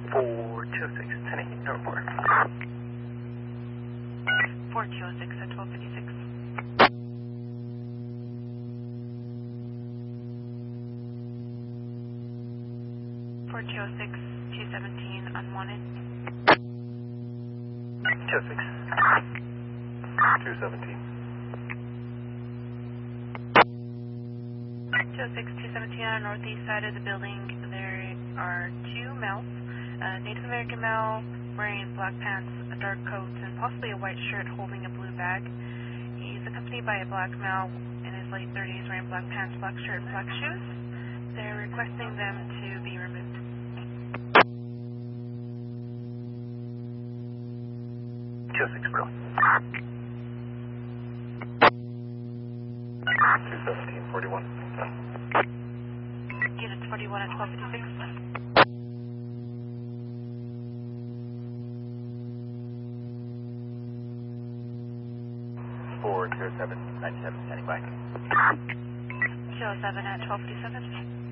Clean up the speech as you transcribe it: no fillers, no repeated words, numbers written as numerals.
4206, 10-8, no report. 4206 at 1256. 4206, 217, unwanted. 206. 217. 206, 217 on the northeast side of the building. There are two males, a Native American male wearing black pants, a dark coat, and possibly a white shirt holding a blue bag. He's accompanied by a black male in his late 30s wearing black pants, black shirt, and black shoes. They're requesting them to be removed. 206, bro. 217, 41. Units 41 at 1256. 407, 97, standing by. 207 at 1257.